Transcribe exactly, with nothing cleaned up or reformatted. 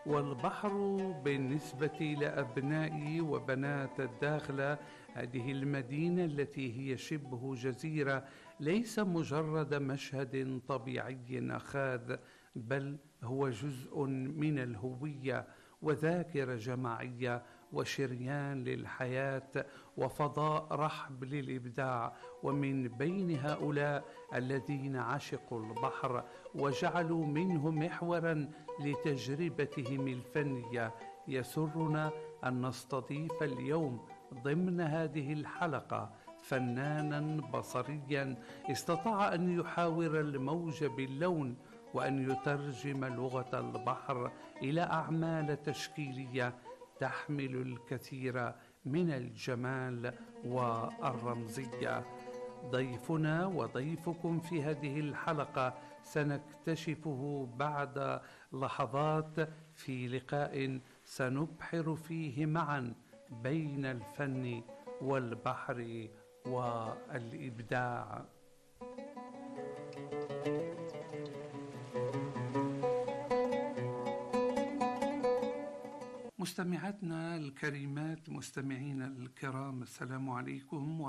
والبحر بالنسبة لأبنائي وبنات الداخلة هذه المدينة التي هي شبه جزيرة ليس مجرد مشهد طبيعي أخاذ، بل هو جزء من الهوية وذاكرة جماعية وشريان للحياة وفضاء رحب للإبداع. ومن بين هؤلاء الذين عشقوا البحر وجعلوا منه محوراً لتجربتهم الفنية، يسرنا أن نستضيف اليوم ضمن هذه الحلقة فناناً بصرياً استطاع أن يحاور الموج باللون وأن يترجم لغة البحر إلى أعمال تشكيلية تحمل الكثير من الجمال والرمزية. ضيفنا وضيفكم في هذه الحلقة سنكتشفه بعد لحظات في لقاء سنبحر فيه معا بين الفن والبحر والإبداع. مستمعاتنا الكريمات، مستمعينا الكرام، السلام عليكم.